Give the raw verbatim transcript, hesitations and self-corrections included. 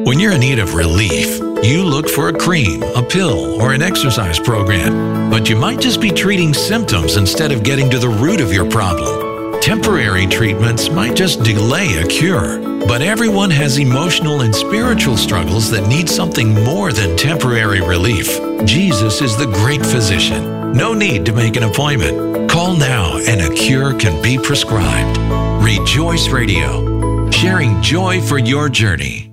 When you're in need of relief, you look for a cream, a pill, or an exercise program. But you might just be treating symptoms instead of getting to the root of your problem. Temporary treatments might just delay a cure. But everyone has emotional and spiritual struggles that need something more than temporary relief. Jesus is the great physician. No need to make an appointment. Call now and a cure can be prescribed. Rejoice Radio, sharing joy for your journey.